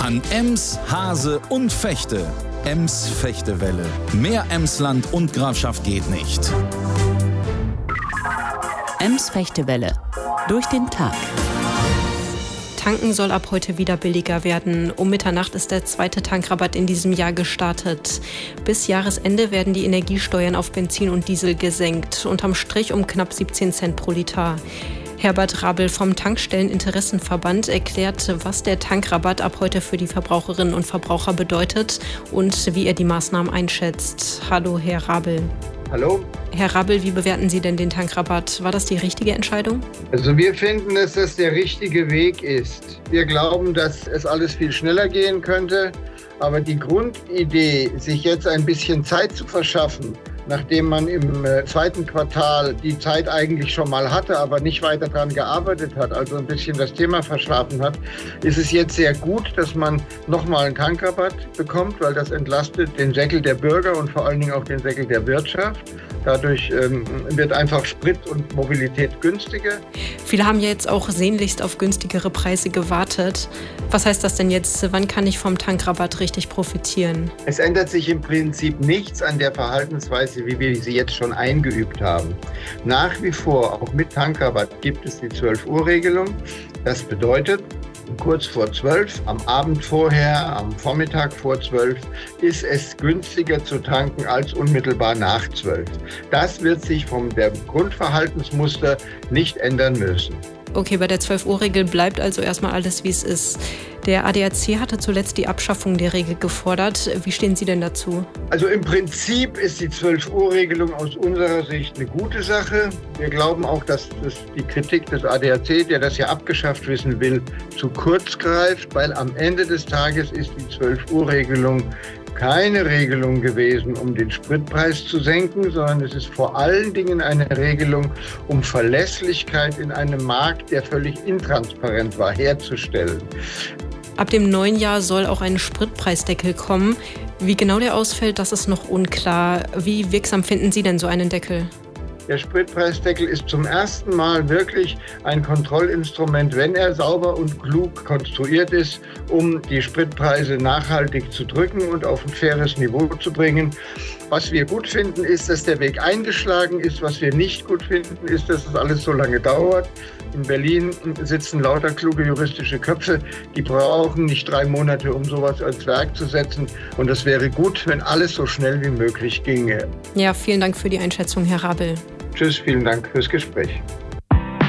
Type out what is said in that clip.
an Ems, Hase und Vechte. Ems Fechtewelle. Mehr Emsland und Grafschaft geht nicht. Ems Fechtewelle. Durch den Tag. Tanken soll ab heute wieder billiger werden. Um Mitternacht ist der zweite Tankrabatt in diesem Jahr gestartet. Bis Jahresende werden die Energiesteuern auf Benzin und Diesel gesenkt. Unterm Strich um knapp 17 Cent pro Liter. Herbert Rabel vom Tankstelleninteressenverband erklärt, was der Tankrabatt ab heute für die Verbraucherinnen und Verbraucher bedeutet und wie er die Maßnahmen einschätzt. Hallo, Herr Rabel. Hallo. Herr Rabel, wie bewerten Sie denn den Tankrabatt? War das die richtige Entscheidung? Also wir finden, dass das der richtige Weg ist. Wir glauben, dass es alles viel schneller gehen könnte. Aber die Grundidee, sich jetzt ein bisschen Zeit zu verschaffen, nachdem man im zweiten Quartal die Zeit eigentlich schon mal hatte, aber nicht weiter daran gearbeitet hat, also ein bisschen das Thema verschlafen hat, ist es jetzt sehr gut, dass man nochmal einen Tankrabatt bekommt, weil das entlastet den Säckel der Bürger und vor allen Dingen auch den Säckel der Wirtschaft. Dadurch wird einfach Sprit und Mobilität günstiger. Viele haben ja jetzt auch sehnlichst auf günstigere Preise gewartet. Was heißt das denn jetzt? Wann kann ich vom Tankrabatt richtig profitieren? Es ändert sich im Prinzip nichts an der Verhaltensweise, wie wir sie jetzt schon eingeübt haben. Nach wie vor, auch mit Tankrabatt, gibt es die 12-Uhr-Regelung. Das bedeutet, kurz vor 12, am Abend vorher, am Vormittag vor 12, ist es günstiger zu tanken als unmittelbar nach 12. Das wird sich vom der Grundverhaltensmuster nicht ändern müssen. Okay, bei der 12-Uhr-Regel bleibt also erstmal alles, wie es ist. Der ADAC hatte zuletzt die Abschaffung der Regel gefordert. Wie stehen Sie denn dazu? Also im Prinzip ist die 12-Uhr-Regelung aus unserer Sicht eine gute Sache. Wir glauben auch, dass die Kritik des ADAC, der das ja abgeschafft wissen will, zu kurz greift, weil am Ende des Tages ist die 12-Uhr-Regelung keine Regelung gewesen, um den Spritpreis zu senken, sondern es ist vor allen Dingen eine Regelung, um Verlässlichkeit in einem Markt, der völlig intransparent war, herzustellen. Ab dem neuen Jahr soll auch ein Spritpreisdeckel kommen. Wie genau der ausfällt, das ist noch unklar. Wie wirksam finden Sie denn so einen Deckel? Der Spritpreisdeckel ist zum ersten Mal wirklich ein Kontrollinstrument, wenn er sauber und klug konstruiert ist, um die Spritpreise nachhaltig zu drücken und auf ein faires Niveau zu bringen. Was wir gut finden, ist, dass der Weg eingeschlagen ist. Was wir nicht gut finden, ist, dass es alles so lange dauert. In Berlin sitzen lauter kluge juristische Köpfe, die brauchen nicht 3 Monate, um sowas als Werk zu setzen. Und es wäre gut, wenn alles so schnell wie möglich ginge. Ja, vielen Dank für die Einschätzung, Herr Rabel. Tschüss, vielen Dank fürs Gespräch.